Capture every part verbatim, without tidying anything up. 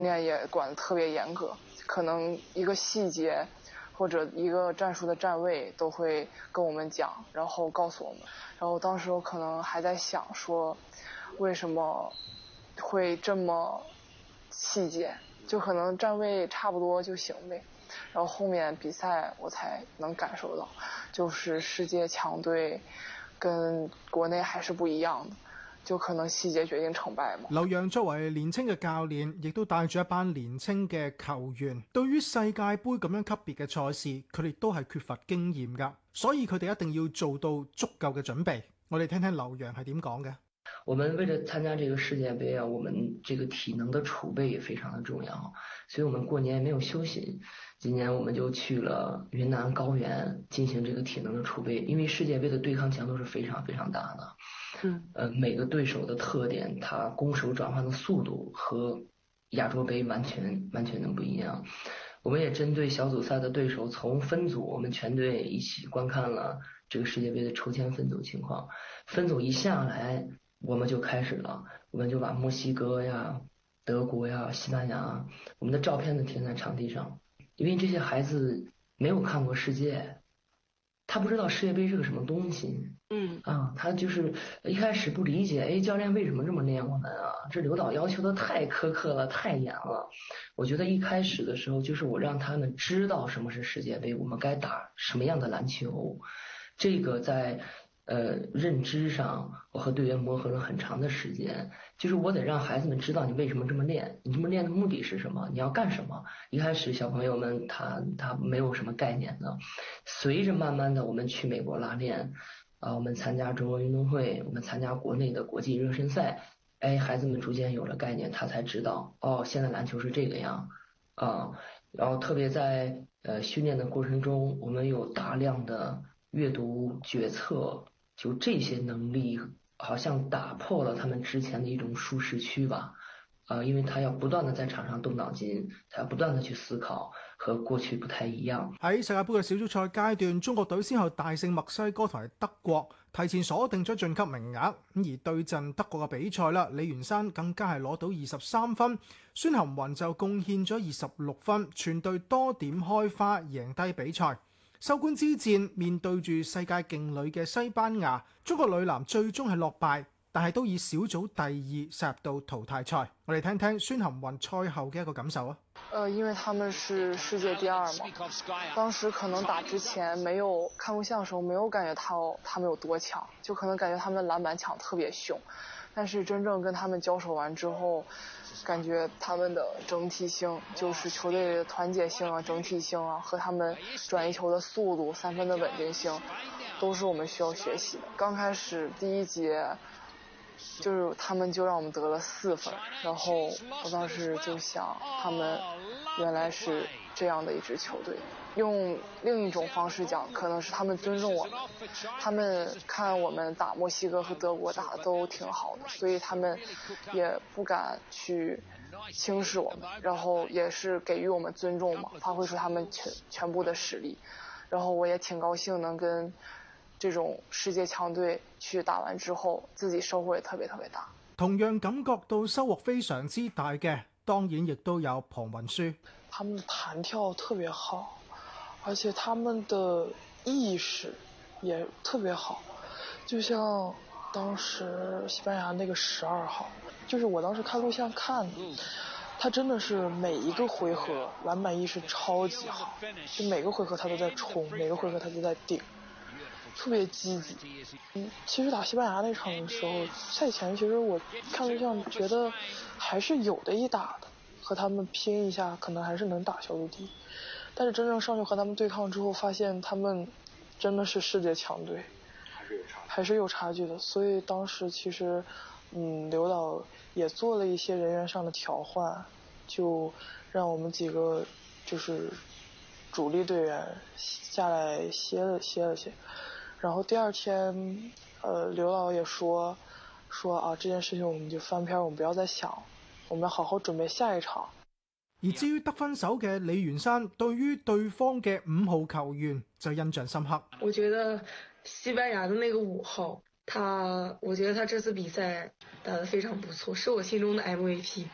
练也管得特别严格，可能一个细节或者一个战术的站位都会跟我们讲，然后告诉我们。然后当时我可能还在想说，为什么会这么细节，就可能站位差不多就行呗。然后后面比赛我才能感受到，就是世界强隊跟國內還是不一樣的，就可能細節決定成敗嘛。 劉洋作為年青嘅教練，亦都帶住一班年青嘅球員，對於世界盃咁樣級別嘅賽事，佢哋都係缺乏經驗㗎，所以佢哋一定要做到足夠嘅準備。我哋聽聽劉洋係點講嘅。 我們為了參加這個世界盃啊，我們這個體能的儲備也非常的重要，所以我們過年沒有休息。今年我們就去了雲南高原進行這個體能的儲備，因為世界盃的對抗強度是非常非常大的。嗯，呃，每個對手的特點，他攻守轉換的速度和亞洲盃完全完全的不一樣。我們也針對小組賽的對手，從分組我們全隊一起觀看了這個世界盃的抽籤分組情況。分組一下來，我們就開始了，我們就把墨西哥呀、德國呀、西班牙，我們的照片都貼在場地上。因為這些孩子沒有看過世界，他不知道世界盃是個什麼東西。嗯啊，他就是一開始不理解，哎，教練為什麼這麼練我們啊？這劉導要求的太苛刻了，太嚴了。我覺得一開始的時候，就是我讓他們知道什麼是世界盃，我們該打什麼樣的籃球。這個在呃認知上，我和隊員磨合了很長的時間。就是我得讓孩子們知道你為什麼這麼練，你這麼練的目的是什麼，你要幹什麼。一開始小朋友們他他沒有什麼概念的，隨着慢慢的我們去美國拉練，啊，我們參加中國運動會，我們參加國內的國際熱身賽，哎，孩子們逐漸有了概念，他才知道哦，現在籃球是這個樣啊。然後特別在呃訓練的過程中，我們有大量的閱讀決策，就這些能力好像打破了他們之前的一種舒適區吧。啊，因為他要不斷的在場上動腦筋，他要不斷的去思考，和過去不太一樣。 喺世界盃嘅小組賽階段，中國隊先後大勝墨西哥同埋德國，提前鎖定咗晉級名額。咁而對陣德國嘅比賽啦，李元山更加係攞到二十三分，孫含雲就貢獻咗二十六分，全隊多點開花，贏低比賽。收官之戰面對住世界勁旅嘅西班牙，中國女籃最終係落敗，但係都以小組第二殺入到淘汰賽。我哋聽聽孫含雲賽後嘅一個感受啊。 呃，因為他們是世界第二嘛，當時可能打之前沒有看錄像的時候，沒有感覺他他們有多強，就可能感覺他們的籃板搶特別兇，但是真正跟他們交手完之後，感覺他們的整體性，就是球隊的團結性啊、整體性啊，和他們轉移球的速度、三分的穩定性，都是我們需要學習的。剛開始第一節，就是他們就讓我們得了四分，然後我當時就想，他們原來是這樣的一支球隊。用另一種方式講，可能是他們尊重我們，他們看我們打墨西哥和德國打得都挺好的，所以他們也不敢去輕視我們，然後也是給予我們尊重嘛，發揮出他們全全部的實力。然後我也挺高興能跟這種世界強隊去打完之後，自己收穫也特別特別大。 同樣感覺到收穫非常之大嘅，當然亦都有龐雲舒。 他們的彈跳特別好，而且他們的意識也特別好，就像當時西班牙那個十二號，就是我當時看錄像看的，他真的是每一個回合籃板意識超級好，就每個回合他都在衝，每個回合他都在頂，特別積極。嗯，其實打西班牙那場的時候，賽前其實我看錄像覺得還是有的一打的，和他們拼一下可能還是能打小組第一，但是真正上去和他們對抗之後，發現他們真的是世界強隊，還是有差距的。所以當時其實嗯，劉導也做了一些人員上的調換，就讓我們幾個就是主力隊員下來歇了歇了歇，然後第二天呃，劉導也說說啊，這件事情我們就翻篇，我們不要再想，我們要好好準備下一場。 而至於得分手嘅李元山，對於對方嘅五號球員就印象深刻。 我覺得西班牙的那個五號，他我覺得他這次比賽打得非常不錯，是我心中的 M V P。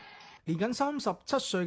年僅三十七歲